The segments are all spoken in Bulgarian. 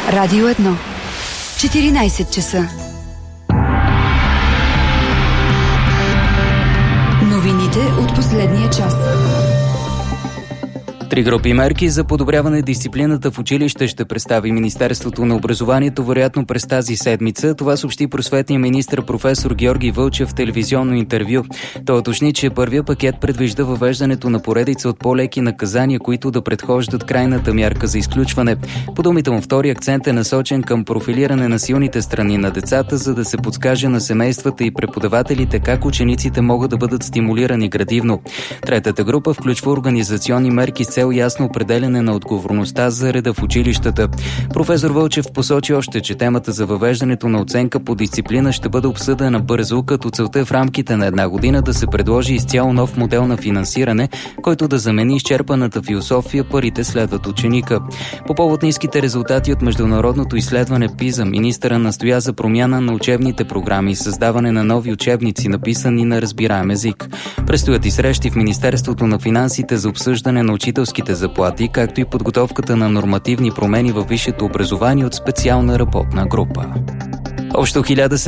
Радио 1. 14 часа. Новините от последния час. 3 групи мерки за подобряване дисциплината в училище ще представи Министерството на образованието вероятно през тази седмица. Това съобщи просветния министър професор Георги Вълчев в телевизионно интервю. Той уточни, че първия пакет предвижда въвеждането на поредица от по-леки наказания, които да предхождат крайната мярка за изключване. По думите му, втори акцент е насочен към профилиране на силните страни на децата, за да се подскаже на семействата и преподавателите как учениците могат да бъдат стимулирани градивно. Третата група включва организационни мерки с цел ясно определяне на отговорността за реда в училищата. Професор Вълчев посочи още, че темата за въвеждането на оценка по дисциплина ще бъде обсъдена бързо, като целта е в рамките на една година да се предложи изцяло нов модел на финансиране, който да замени изчерпаната философия "парите следват ученика". По повод ниските резултати от международното изследване PISA, министъра настоя за промяна на учебните програми и създаване на нови учебници, написани на разбираем език. Предстоят и срещи в Министерството на финансите за обсъждане на учителските заплати, както и подготовката на нормативни промени във висшето образование от специална работна група. Общо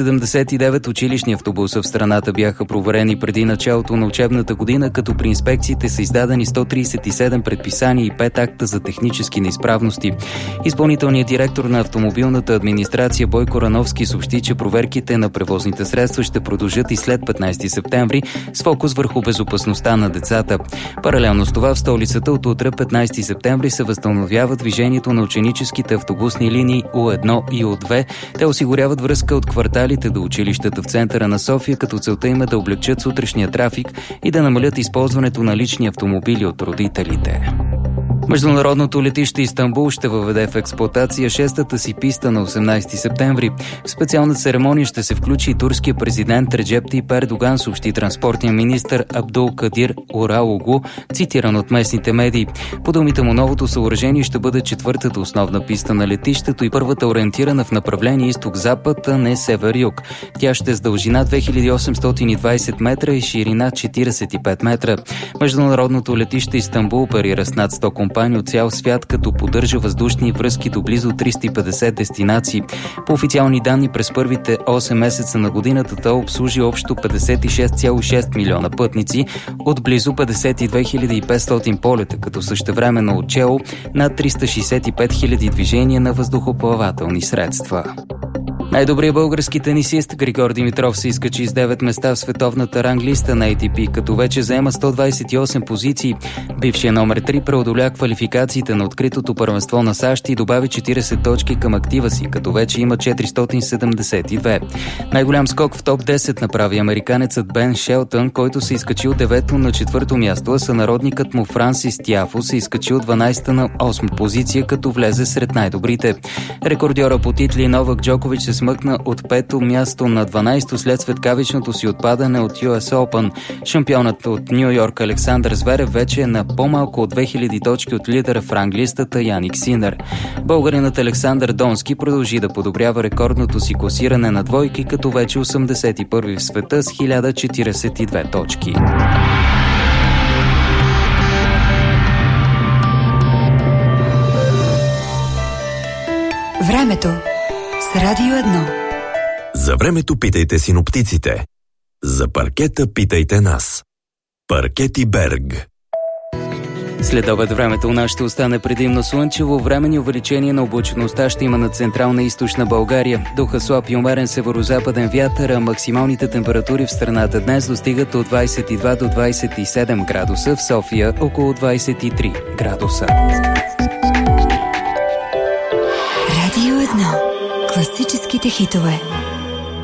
1079 училищни автобуса в страната бяха проверени преди началото на учебната година, като при инспекциите са издадени 137 предписания и 5 акта за технически неизправности. Изпълнителният директор на автомобилната администрация Бойко Рановски съобщи, че проверките на превозните средства ще продължат и след 15 септември с фокус върху безопасността на децата. Паралелно с това в столицата от утре 15 септември се възстановява движението на ученическите автобусни линии У1 и У2. Те осигуряват връзка от кварталите до училищата в центъра на София, като целта им е да облегчат сутрешния трафик и да намалят използването на лични автомобили от родителите. Международното летище Истанбул ще въведе в експлоатация 6-та си писта на 18 септември. В специална церемония ще се включи и турския президент Реджеп Тайип Ердоган, съобщи транспортния министър Абдул Кадир Оралоглу, цитиран от местните медии. По думите му, новото съоръжение ще бъде 4-та основна писта на летището и първата ориентирана в направление изток-запад, а не север-юг. Тя ще е с дължина 2820 метра и ширина 45 метра. Международното летище Истанбул оперира с над 100 компании от цял свят, като поддържа въздушни връзки до близо 350 дестинации. По официални данни през първите 8 месеца на годината то обслужи общо 56,6 милиона пътници от близо 52 500 полета, като същевременно отчело над 365 000 движения на въздухоплавателни средства. Най-добрият български тенисист Григор Димитров се изкачи с 9 места в световната ранглиста на ATP, като вече заема 128 позиции. Бившият номер 3 преодоля квалификациите на откритото първенство на САЩ и добави 40 точки към актива си, като вече има 472. Най-голям скок в топ 10 направи американецът Бен Шелтън, който се изкачи от 9-то на 4-то място, а сънародникът му Франсис Тиафо се изкачи от 12-та на 8-та позиция, като влезе сред най-добрите. Рекордьора по титли Новак Джокович се смъкна от 5-то място на 12-то след светкавичното си отпадане от US Open. Шампионът от Ню Йорк Александър Зверев вече е на по-малко от 2000 точки от лидера в ранглистата Яник Синер. Българинът Александър Донски продължи да подобрява рекордното си класиране на двойки, като вече 81-ви в света с 1042 точки. Времето с Радио 1. За времето питайте синоптиците. За паркета питайте нас. Паркети Берг. След обед времето у нас ще остане предимно слънчево. Времени увеличение на облачността ще има на централна и източна България. Духа слаб и умерен северозападен вятър, а максималните температури в страната днес достигат от 22 до 27 градуса, в София около 23 градуса. Радио 1. Класическите хитове.